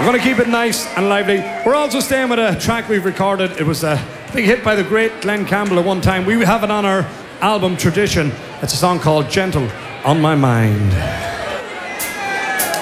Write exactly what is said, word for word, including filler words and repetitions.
We're going to keep it nice and lively. We're also staying with a track we've recorded. It was a big hit by the great Glenn Campbell at one time. We have it on our album Tradition. It's a song called Gentle on My Mind.